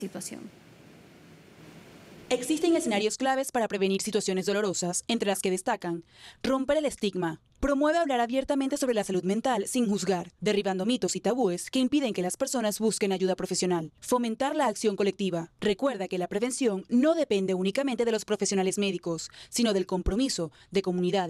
situación. Existen escenarios claves para prevenir situaciones dolorosas, entre las que destacan: romper el estigma. Promueve hablar abiertamente sobre la salud mental sin juzgar, derribando mitos y tabúes que impiden que las personas busquen ayuda profesional. Fomentar la acción colectiva. Recuerda que la prevención no depende únicamente de los profesionales médicos, sino del compromiso de comunidades